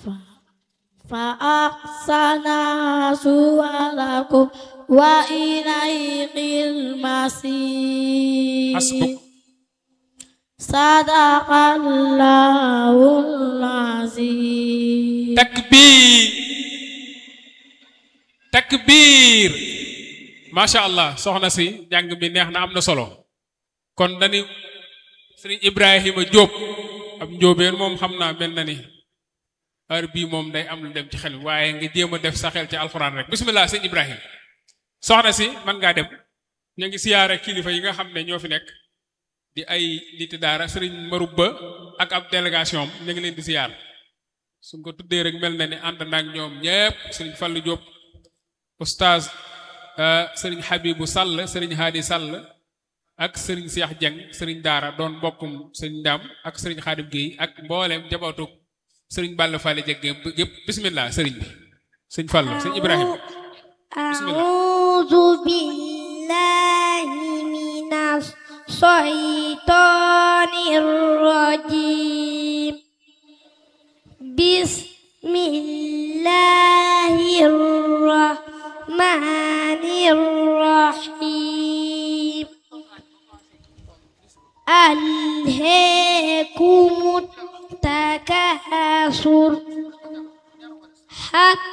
فأحسن صوركم وإليه المصير حسبك صدق الله العظيم takbir masha Allah soxna si jàng bi neex na am na solo kon dañu Serigne Ibrahima Diop ab njóobeen moom xam naa mel na ni heure bii moom day am lu dem ci xel waaye nga jéem a def sa xel ci alxuraan rek bismillah Serigne Ibrahima soxna si man ngaa dem ñu ngi siyaare kilifa yi nga xam ne ñoo fi nekk di ay niti daara Serigne Marubba ak ab délégation ñu ngi leen di siyaar suñ ko tuddee rek mel na ni ànd naag ñoom ñépp Serigne Fallou Diop oustaz Serigne Habibou Sall Serigne Hadi Sall ak Serigne Cheikh Dieng Serigne Daara doon mbokkum Serigne Ndam ak Serigne Khadim Gueye ak mboolem jabootu Serigne Balla Fally Dieng yëpp bismillah Serigne bi Serigne Fallou Serigne Ibrahima bismillah a'udhu billahi minash shaitanir rajim Bismillahirrahmanirrahim Alhaakumut takasur